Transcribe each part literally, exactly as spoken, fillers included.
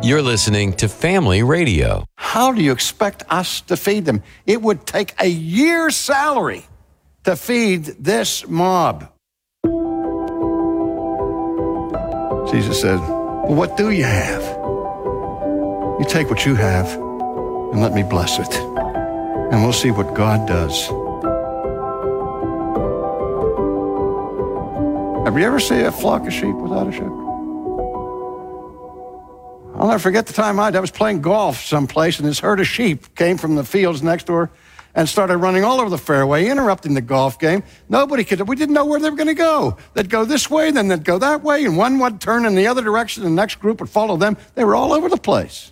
You're listening to Family Radio. How do you expect us to feed them? It would take a year's salary to feed this mob. Jesus said, well, what do you have? You take what you have and let me bless it. And we'll see what God does. Have you ever seen a flock of sheep without a shepherd? I'll never forget the time I, I was playing golf someplace, and this herd of sheep came from the fields next door and started running all over the fairway, interrupting the golf game. Nobody could, we didn't know where they were going to go. They'd go this way, then they'd go that way, and one would turn in the other direction, and the next group would follow them. They were all over the place.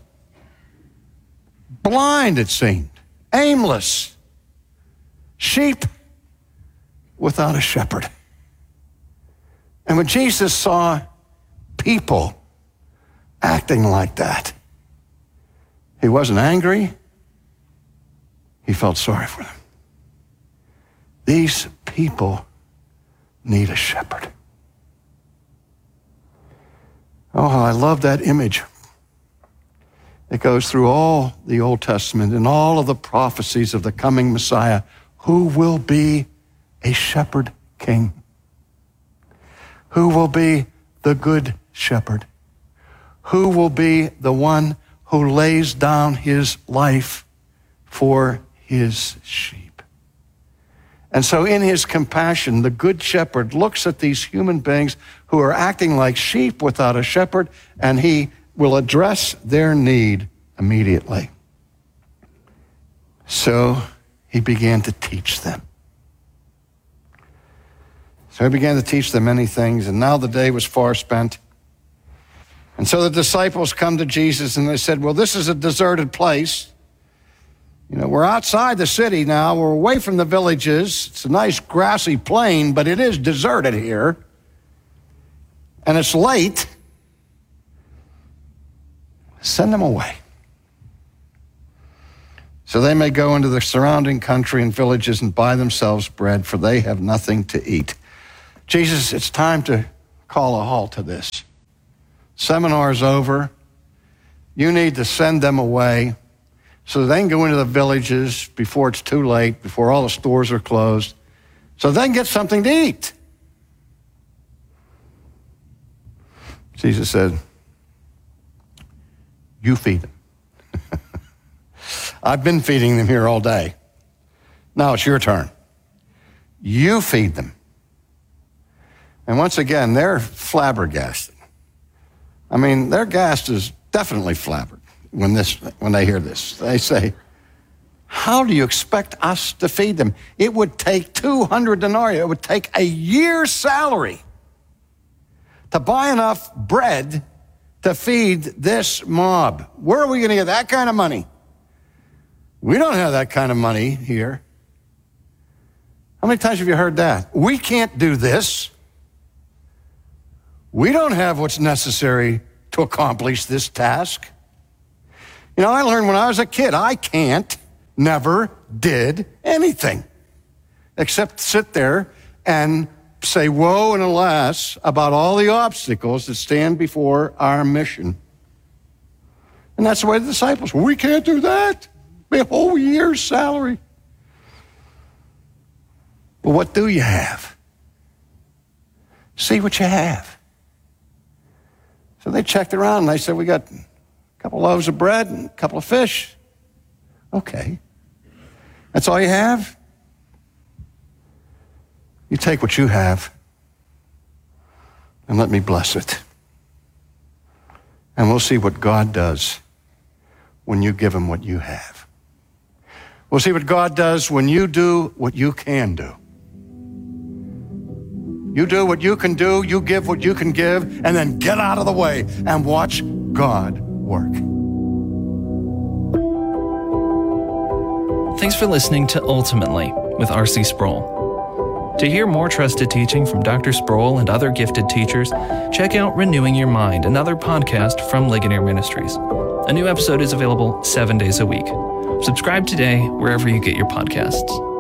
Blind, it seemed. Aimless. Sheep without a shepherd. And when Jesus saw people acting like that, he wasn't angry. He felt sorry for them. These people need a shepherd. Oh, I love that image. It goes through all the Old Testament and all of the prophecies of the coming Messiah, who will be a shepherd king, who will be the good shepherd, who will be the one who lays down his life for his sheep. And so in his compassion, the good shepherd looks at these human beings who are acting like sheep without a shepherd, and he will address their need immediately. So he began to teach them. So he began to teach them many things, and now the day was far spent. And so the disciples come to Jesus and they said, well, this is a deserted place. You know, we're outside the city now. We're away from the villages. It's a nice grassy plain, but it is deserted here. And it's late. Send them away, so they may go into the surrounding country and villages and buy themselves bread, for they have nothing to eat. Jesus, it's time to call a halt to this. Seminar's over. You need to send them away so they can go into the villages before it's too late, before all the stores are closed, so they can get something to eat. Jesus said, you feed them. I've been feeding them here all day. Now it's your turn. You feed them. And once again, they're flabbergasted. I mean, their guest is definitely flabbergasted when this when they hear this. They say, how do you expect us to feed them? It would take two hundred denarii. It would take a year's salary to buy enough bread to feed this mob. Where are we going to get that kind of money? We don't have that kind of money here. How many times have you heard that? We can't do this. We don't have what's necessary to accomplish this task. You know, I learned when I was a kid, I can't, never did anything except sit there and say woe and alas about all the obstacles that stand before our mission. And that's the way the disciples were. We can't do that. A whole year's salary. Well, what do you have? See what you have. So they checked around and they said, we got a couple loaves of bread and a couple of fish. Okay. That's all you have? You take what you have and let me bless it. And we'll see what God does when you give him what you have. We'll see what God does when you do what you can do. You do what you can do, you give what you can give, and then get out of the way and watch God work. Thanks for listening to Ultimately with R C Sproul. To hear more trusted teaching from Doctor Sproul and other gifted teachers, check out Renewing Your Mind, another podcast from Ligonier Ministries. A new episode is available seven days a week. Subscribe today wherever you get your podcasts.